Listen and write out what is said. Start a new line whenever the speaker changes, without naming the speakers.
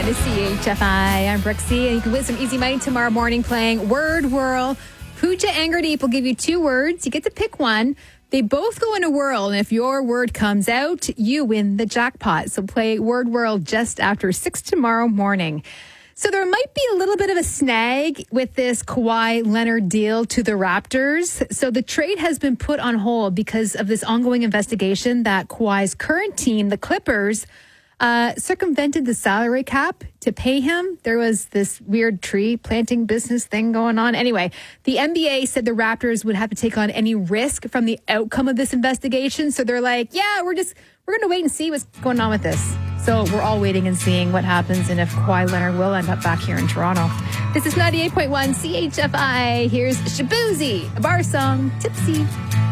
to CHFI. I'm Brooksy, and you can win some easy money tomorrow morning playing Word Whirl. Pooja and Gurdeep will give you 2 words. You get to pick one. They both go in a whirl, and if your word comes out, you win the jackpot. So play Word Whirl just after 6 tomorrow morning. So there might be a little bit of a snag with this Kawhi Leonard deal to the Raptors. So the trade has been put on hold because of this ongoing investigation that Kawhi's current team, the Clippers, circumvented the salary cap to pay him. There was this weird tree planting business thing going on. Anyway, the NBA said the Raptors would have to take on any risk from the outcome of this investigation. So they're like, yeah, we're going to wait and see what's going on with this. So we're all waiting and seeing what happens and if Kawhi Leonard will end up back here in Toronto. This is 98.1 CHFI. Here's Shabuzi, a bar song, Tipsy.